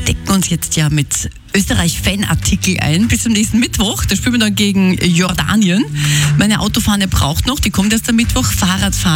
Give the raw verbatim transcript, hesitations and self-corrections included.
decken uns jetzt ja mit Österreich-Fanartikel ein bis zum nächsten Mittwoch. Da spielen wir dann gegen Jordanien. Meine Autofahne braucht noch, die kommt erst am Mittwoch. Fahrradfahren